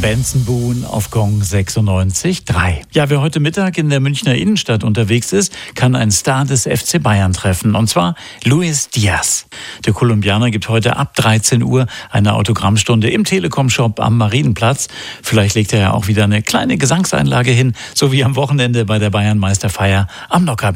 Benson Boone auf Gong 96.3. Ja, wer heute Mittag in der Münchner Innenstadt unterwegs ist, kann einen Star des FC Bayern treffen, und zwar Luis Diaz. Der Kolumbianer gibt heute ab 13 Uhr eine Autogrammstunde im Telekom-Shop am Marienplatz. Vielleicht legt er ja auch wieder eine kleine Gesangseinlage hin, so wie am Wochenende bei der Bayern-Meisterfeier am Nockherberg.